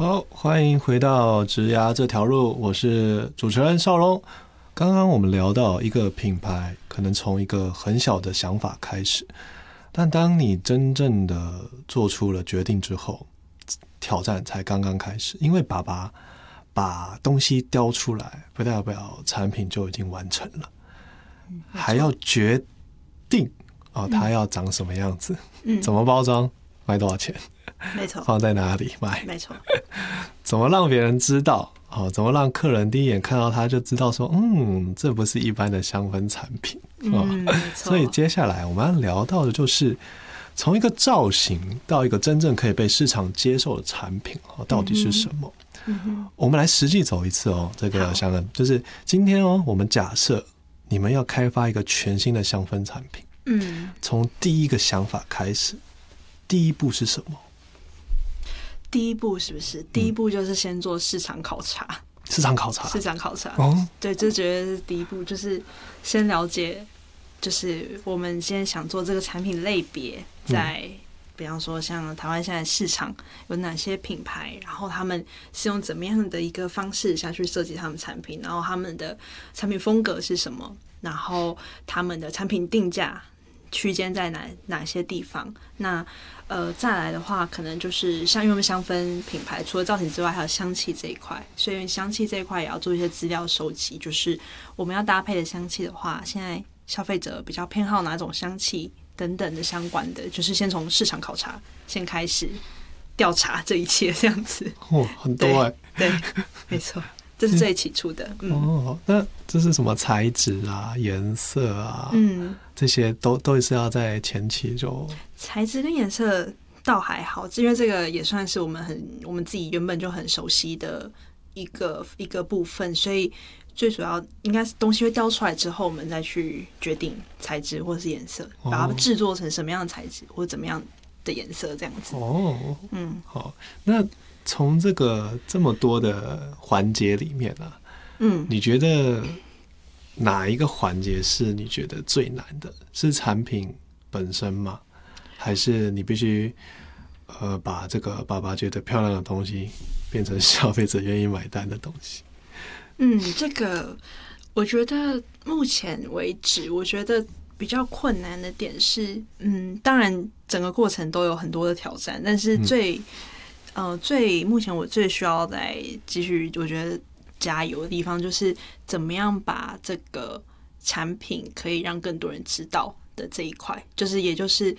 好，欢迎回到职涯这条路，我是主持人邵荣。刚刚我们聊到一个品牌可能从一个很小的想法开始，但当你真正的做出了决定之后，挑战才刚刚开始。因为爸爸把东西雕出来，不代表产品就已经完成了，还要决定它要长什么样子，怎么包装，卖多少钱， 没错， 放在哪里卖， 没错， 怎么让别人知道，怎么让客人第一眼看到它就知道说，这不是一般的香氛产品，所以接下来我们要聊到的就是从一个造型到一个真正可以被市场接受的产品到底是什么。我们来实际走一次这个香氛，就是今天我们假设你们要开发一个全新的香氛产品，从第一个想法开始，第一步是什么？ 第一步是不是？第一步就是先做市场考察。 市场考察， 对，这绝对是第一步，就是先了解，就是我们现在想做这个产品类别，在比方说像台湾现在市场有哪些品牌，然后他们是用怎么样的一个方式下去设计他们产品，然后他们的产品风格是什么，然后他们的产品定价区间在哪些地方。那再来的话，可能就是像因为我们香氛品牌除了造型之外，还有香气这一块，所以香气这一块也要做一些资料收集。就是我们要搭配的香气的话，现在消费者比较偏好哪种香气等等的相关的，就是先从市场考察先开始调查这一切，这样子。 很多对，没错。这是最起初的。 那这是什么材质啊、颜色啊？这些都是要在前期就。 材质跟颜色倒还好，因为这个也算是我们自己原本就很熟悉的一个部分，所以最主要应该是东西会雕出来之后，我们再去决定材质或是颜色，把它制作成什么样的材质或怎么样的颜色这样子。 好，那从这么多的环节里面啊，你觉得哪一个环节是你觉得最难的？是产品本身吗？还是你必须把这个爸爸觉得漂亮的东西变成消费者愿意买单的东西？ 这个我觉得目前为止，我觉得比较困难的点是，当然整个过程都有很多的挑战，但是目前我最需要再继续，我觉得加油的地方就是怎么样把这个产品可以让更多人知道的这一块，也就是